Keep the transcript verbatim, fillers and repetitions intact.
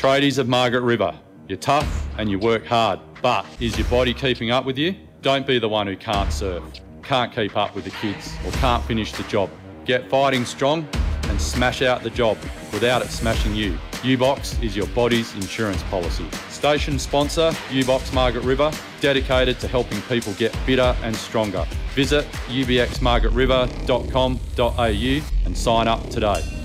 Tradies of Margaret River, you're tough and you work hard, but is your body keeping up with you? Don't be the one who can't surf, can't keep up with the kids, or can't finish the job. Get fighting strong and smash out the job without it smashing you. U-Box is your body's insurance policy. Station sponsor, U-Box Margaret River, dedicated to helping people get fitter and stronger. Visit u b x margaret river dot com dot a u and sign up today.